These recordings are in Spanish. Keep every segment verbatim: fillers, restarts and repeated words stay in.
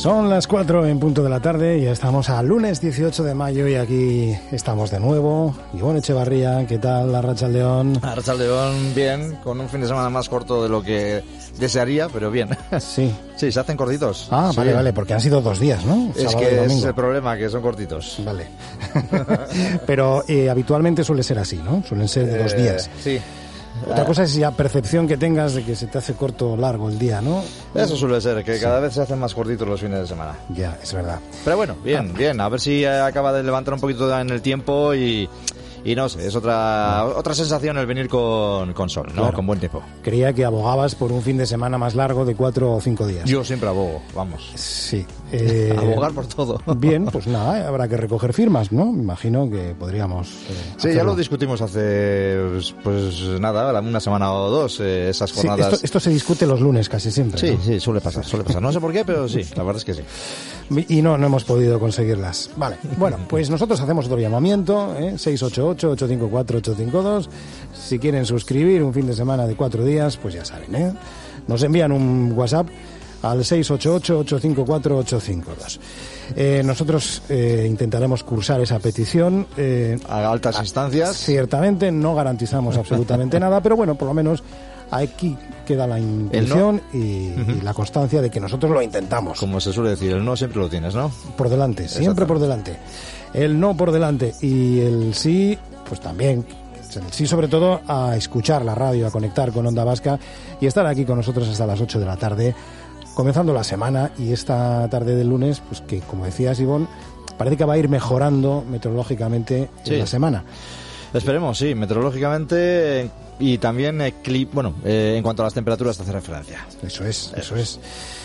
Son las cuatro en punto de la tarde, ya estamos a lunes dieciocho de mayo y aquí estamos de nuevo. Ivonne Echevarría, ¿qué tal? Arratsaldeon. Arratsaldeon, bien, con un fin de semana más corto de lo que desearía, pero bien. Sí. Sí, se hacen cortitos. Ah, sí. vale, vale, porque han sido dos días, ¿no? Es Sábado que y domingo. es el problema, que son cortitos. Vale. Pero eh, habitualmente suele ser así, ¿no? Suelen ser de dos días. Eh, sí. Otra cosa es la percepción que tengas de que se te hace corto o largo el día, ¿no? Eso suele ser, que Sí. cada vez se hacen más cortitos los fines de semana. Ya, es verdad. Pero bueno, bien, Ah. bien. A ver si acaba de levantar un poquito en el tiempo y... Y no sé, es otra otra sensación el venir con, con sol, ¿no? Claro. Con buen tiempo. Creía que abogabas por un fin de semana más largo de cuatro o cinco días. Yo siempre abogo, vamos. Sí. Eh, Abogar por todo. Bien, pues nada, habrá que recoger firmas, ¿no? Me imagino que podríamos. Eh, Sí, hacerlo. ya lo discutimos hace, pues, pues nada, una semana o dos, eh, esas Sí, jornadas. esto, esto se discute los lunes casi siempre. Sí, ¿no? sí, suele pasar, suele pasar. No sé por qué, pero sí, la verdad es que sí. Y no, no hemos podido conseguirlas. Vale, bueno, pues nosotros hacemos otro llamamiento, ¿eh? seis ocho ocho, ocho cinco cuatro, ocho cinco dos. Si quieren suscribir un fin de semana de cuatro días, pues ya saben, ¿eh? Nos envían un WhatsApp al seis ocho ocho, ocho cinco cuatro, ocho cinco dos. Eh, nosotros eh, intentaremos cursar esa petición. Eh, A altas instancias. Ciertamente no garantizamos absolutamente nada, pero bueno, por lo menos aquí queda la intención no. y, y la constancia de que nosotros lo intentamos. Como se suele decir, el no siempre lo tienes, ¿no? Por delante, siempre por delante. El no por delante y el sí, pues también. El sí, sobre todo, a escuchar la radio, a conectar con Onda Vasca y estar aquí con nosotros hasta las ocho de la tarde, comenzando la semana. Y esta tarde del lunes, pues que, como decías, Ivonne, parece que va a ir mejorando meteorológicamente Sí. en la semana. Esperemos, sí, meteorológicamente y también, eh, cli- bueno, eh, en cuanto a las temperaturas te hace referencia. Eso es, eso es.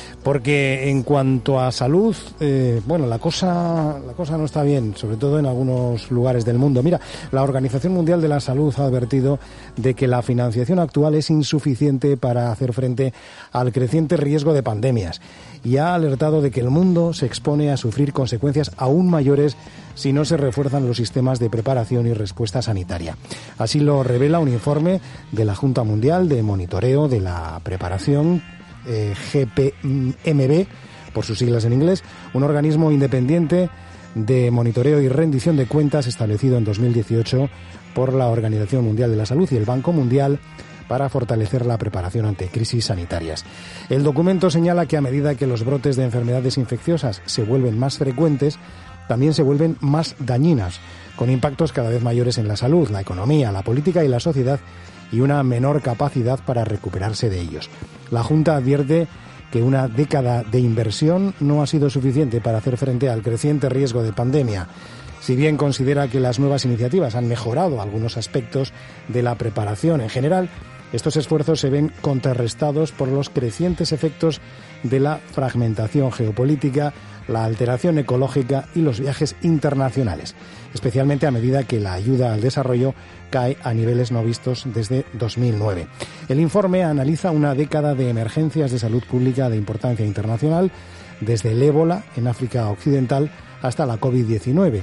Porque en cuanto a salud, eh, bueno, la cosa, la cosa no está bien, sobre todo en algunos lugares del mundo. Mira, la Organización Mundial de la Salud ha advertido de que la financiación actual es insuficiente para hacer frente al creciente riesgo de pandemias y ha alertado de que el mundo se expone a sufrir consecuencias aún mayores si no se refuerzan los sistemas de preparación y respuesta sanitaria. Así lo revela un informe de la Junta Mundial de Monitoreo de la Preparación, eh, G P M B, por sus siglas en inglés, un organismo independiente de monitoreo y rendición de cuentas establecido en dos mil dieciocho por la Organización Mundial de la Salud y el Banco Mundial para fortalecer la preparación ante crisis sanitarias. El documento señala que a medida que los brotes de enfermedades infecciosas se vuelven más frecuentes, también se vuelven más dañinas, con impactos cada vez mayores en la salud, la economía, la política y la sociedad, y una menor capacidad para recuperarse de ellos. La Junta advierte que una década de inversión no ha sido suficiente para hacer frente al creciente riesgo de pandemia. Si bien considera que las nuevas iniciativas han mejorado algunos aspectos de la preparación en general, estos esfuerzos se ven contrarrestados por los crecientes efectos de la fragmentación geopolítica, la alteración ecológica y los viajes internacionales, especialmente a medida que la ayuda al desarrollo cae a niveles no vistos desde dos mil nueve. El informe analiza una década de emergencias de salud pública de importancia internacional, desde el ébola en África Occidental hasta la COVID diecinueve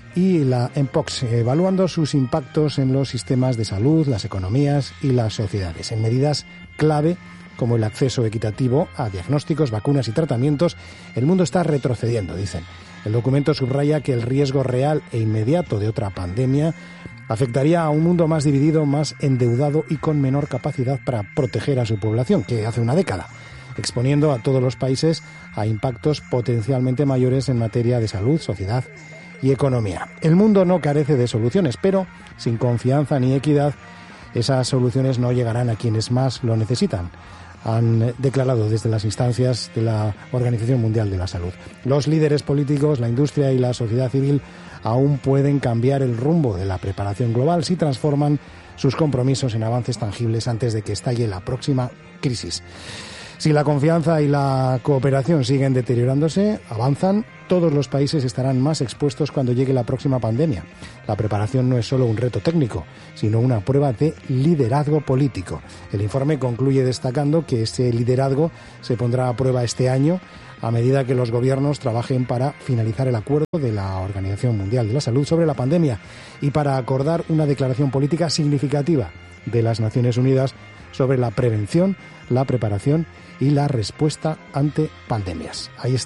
y la Mpox, evaluando sus impactos en los sistemas de salud, las economías y las sociedades, en medidas clave como el acceso equitativo a diagnósticos, vacunas y tratamientos. El mundo está retrocediendo, dicen. El documento subraya que el riesgo real e inmediato de otra pandemia afectaría a un mundo más dividido, más endeudado y con menor capacidad para proteger a su población que hace una década, exponiendo a todos los países a impactos potencialmente mayores en materia de salud, sociedad y economía. El mundo no carece de soluciones, pero sin confianza ni equidad, esas soluciones no llegarán a quienes más lo necesitan, han declarado desde las instancias de la Organización Mundial de la Salud. Los líderes políticos, la industria y la sociedad civil aún pueden cambiar el rumbo de la preparación global si transforman sus compromisos en avances tangibles antes de que estalle la próxima crisis. Si la confianza y la cooperación siguen deteriorándose, avanzan, todos los países estarán más expuestos cuando llegue la próxima pandemia. La preparación no es solo un reto técnico, sino una prueba de liderazgo político. El informe concluye destacando que ese liderazgo se pondrá a prueba este año a medida que los gobiernos trabajen para finalizar el acuerdo de la Organización Mundial de la Salud sobre la pandemia y para acordar una declaración política significativa de las Naciones Unidas sobre la prevención, la preparación y la respuesta ante pandemias. Ahí está.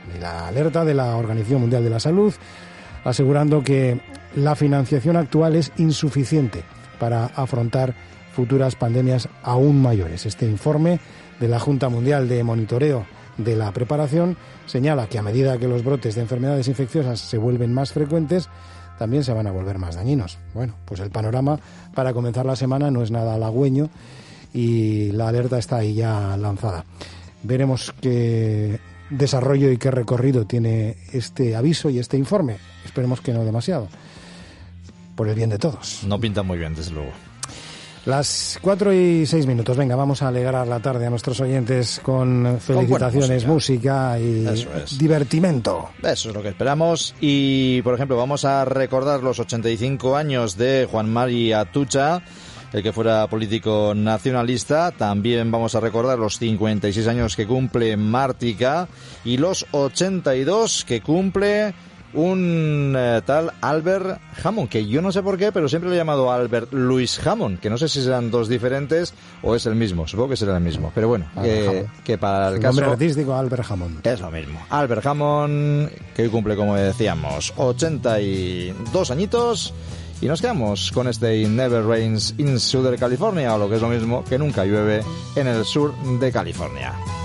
y la alerta de la Organización Mundial de la Salud, asegurando que la financiación actual es insuficiente para afrontar futuras pandemias aún mayores. Este informe de la Junta Mundial de Monitoreo de la Preparación señala que a medida que los brotes de enfermedades infecciosas se vuelven más frecuentes, también se van a volver más dañinos. Bueno, pues el panorama para comenzar la semana no es nada halagüeño y la alerta está ahí ya lanzada. Veremos qué desarrollo y qué recorrido tiene este aviso y este informe. Esperemos que no demasiado, por el bien de todos. No pinta muy bien, desde luego. Las cuatro y seis minutos. Venga, vamos a alegrar la tarde a nuestros oyentes con felicitaciones, con música. música y es. divertimento. Eso es lo que esperamos. Y, por ejemplo, vamos a recordar los ochenta y cinco años de Juan Mari Atutxa, el que fuera político nacionalista. También vamos a recordar los cincuenta y seis años que cumple Mártica y los ochenta y dos que cumple un eh, tal Albert Hammond, que yo no sé por qué, pero siempre le he llamado Albert Louis Hammond, que no sé si serán dos diferentes o es el mismo, supongo que será el mismo, pero bueno, que, que para el, el caso... nombre artístico Albert Hammond. Es lo mismo, Albert Hammond, que hoy cumple, como decíamos, ochenta y dos añitos, y nos quedamos con este It Never Rains in Southern California, o lo que es lo mismo, que nunca llueve en el sur de California.